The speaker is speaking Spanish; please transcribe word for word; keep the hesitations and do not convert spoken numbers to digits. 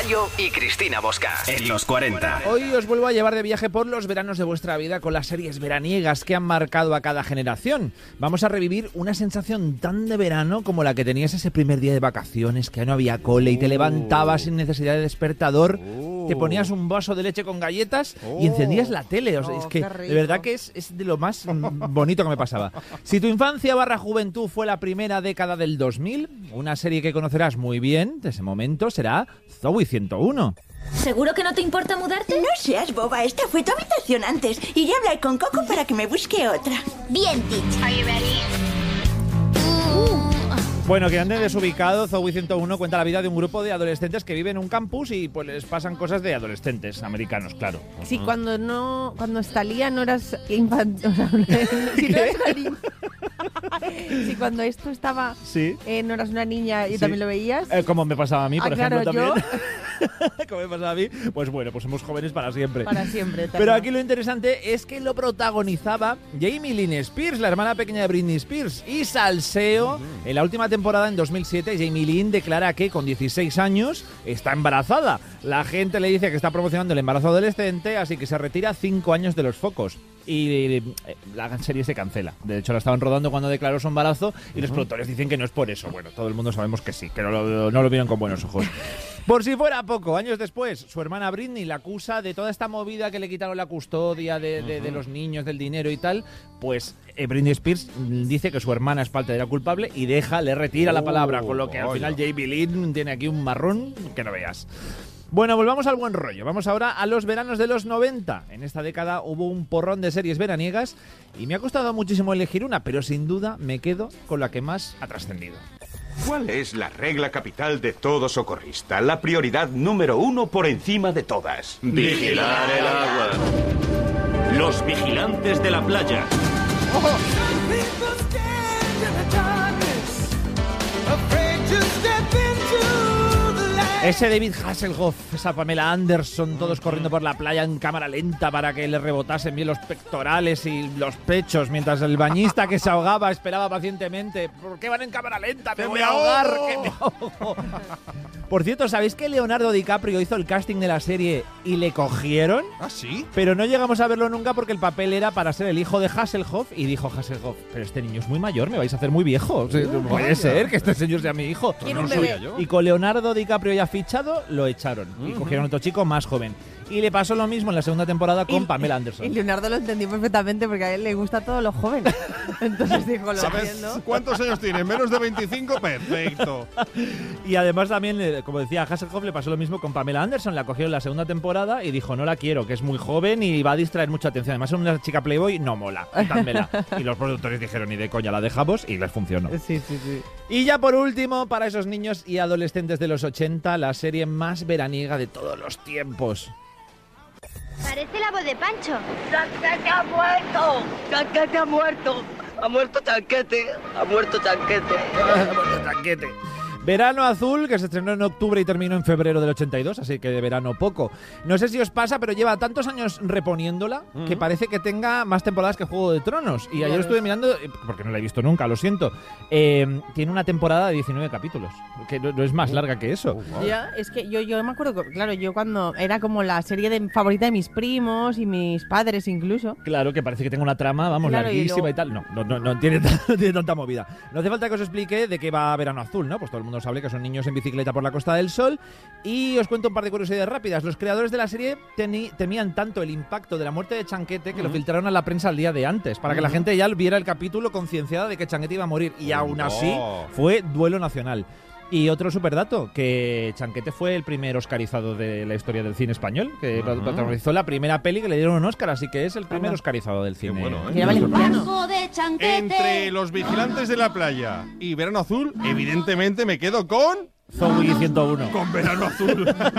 Mayo y Cristina Bosca en los cuarenta. Hoy os vuelvo a llevar de viaje por los veranos de vuestra vida con las series veraniegas que han marcado a cada generación. Vamos a revivir una sensación tan de verano como la que tenías ese primer día de vacaciones, que no había cole y te levantabas sin necesidad de despertador, te ponías un vaso de leche con galletas y encendías la tele. O sea, es que de verdad que es, es de lo más bonito que me pasaba. Si tu infancia barra juventud fue la primera década del dos mil, una serie que conocerás muy bien de ese momento será Zoey ciento uno. ¿Seguro que no te importa mudarte? No seas boba, esta fue tu habitación antes. Iré a hablar con Coco para que me busque otra. Bien, Teach. Are you ready? Bueno, que anden desubicado, Zoey ciento uno cuenta la vida de un grupo de adolescentes que viven en un campus y pues les pasan cosas de adolescentes americanos, claro. Sí, cuando no, cuando Thalía no eras infantil, o sea, si no eras una niña. Sí, cuando esto estaba, sí. eh, no eras una niña y sí. también lo veías. Eh, como me pasaba a mí, por ah, ejemplo, claro, también. Como me pasaba a mí, pues bueno, pues somos jóvenes para siempre. Para siempre. Eterno. Pero aquí lo interesante es que lo protagonizaba Jamie Lynn Spears, la hermana pequeña de Britney Spears, y salseo. En la última temporada, en dos mil siete, Jamie Lynn declara que con dieciséis años está embarazada. La gente le dice que está promocionando el embarazo adolescente, así que se retira cinco años de los focos. Y la serie se cancela. De hecho, la estaban rodando cuando declaró su embarazo y los productores dicen que no es por eso. Bueno, todo el mundo sabemos que sí, que no lo, no lo vieron con buenos ojos. Por si fuera poco, años después, su hermana Britney la acusa de toda esta movida que le quitaron la custodia de, de, de los niños, del dinero y tal. Pues eh, Britney Spears dice que su hermana es parte de la culpable y deja, le retira oh, la palabra, con lo que al final Jamie Lynn tiene aquí un marrón que no veas. Bueno, volvamos al buen rollo. Vamos ahora a los veranos de los noventa. En esta década hubo un porrón de series veraniegas y me ha costado muchísimo elegir una, pero sin duda me quedo con la que más ha trascendido. ¿Cuál es la regla capital de todo socorrista? La prioridad número uno por encima de todas. Vigilar el agua. Los vigilantes de la playa. Oh. Ese David Hasselhoff, esa Pamela Anderson, todos corriendo por la playa en cámara lenta para que le rebotasen bien los pectorales y los pechos, mientras el bañista que se ahogaba esperaba pacientemente. ¿Por qué van en cámara lenta? ¡Me voy a ahogar! ¡Que me ahogo! Por cierto, ¿sabéis que Leonardo DiCaprio hizo el casting de la serie y le cogieron? ¿Ah, sí? Pero no llegamos a verlo nunca porque el papel era para ser el hijo de Hasselhoff y dijo Hasselhoff, pero este niño es muy mayor, me vais a hacer muy viejo. O sea, no puede vaya. ser que este señor sea mi hijo. ¿Quién un bebé? Y con Leonardo DiCaprio ya fichado, lo echaron. Uh-huh. Y cogieron otro chico más joven. Y le pasó lo mismo en la segunda temporada con y, Pamela Anderson. Y Leonardo lo entendió perfectamente porque a él le gusta a todos los jóvenes. Entonces dijo, lo ¿sabes entiendo. ¿Cuántos años tiene? ¿Menos de veinticinco? Perfecto. Y además también, como decía Hasselhoff, le pasó lo mismo con Pamela Anderson. La cogieron en la segunda temporada y dijo, no la quiero, que es muy joven y va a distraer mucha atención. Además es una chica playboy, no mola, quítadmela. Y los productores dijeron, ni de coña, la dejamos y les funcionó. Sí, sí, sí. Y ya por último, para esos niños y adolescentes de los ochenta, la serie más veraniega de todos los tiempos. Parece la voz de Pancho. ¡Chanquete ha muerto! ¡Chanquete ha muerto! ¡Ha muerto Chanquete! ¡Ha muerto Chanquete! ¡Ha muerto Chanquete! Verano Azul, que se estrenó en octubre y terminó en febrero del ochenta y dos, así que de verano poco. No sé si os pasa, pero lleva tantos años reponiéndola uh-huh. que parece que tenga más temporadas que Juego de Tronos. Y ayer estuve mirando, porque no la he visto nunca, lo siento. Eh, tiene una temporada de diecinueve capítulos, que no, no es más larga que eso. Oh, wow. Ya, es que yo, yo me acuerdo, claro, yo cuando era como la serie de, favorita de mis primos y mis padres incluso. Claro, que parece que tenga una trama, vamos, claro, larguísima y, luego... y tal. No, no, no, no, tiene, no tiene tanta movida. No hace falta que os explique de qué va Verano Azul, ¿no? Pues todo el mundo sabe que son niños en bicicleta por la Costa del Sol. Y os cuento un par de curiosidades rápidas. Los creadores de la serie teni- temían tanto el impacto de la muerte de Chanquete que uh-huh. lo filtraron a la prensa al día de antes, para uh-huh. que la gente ya viera el capítulo concienciada de que Chanquete iba a morir. Y uh, aún así no. fue duelo nacional. Y otro superdato, que Chanquete fue el primer oscarizado de la historia del cine español, que uh-huh. protagonizó la primera peli que le dieron un Oscar, así que es el primer oscarizado del cine. Qué bueno, ¿eh? De Entre Los Vigilantes de la Playa y Verano Azul, evidentemente me quedo con... Zoey ciento uno. Con Verano Azul.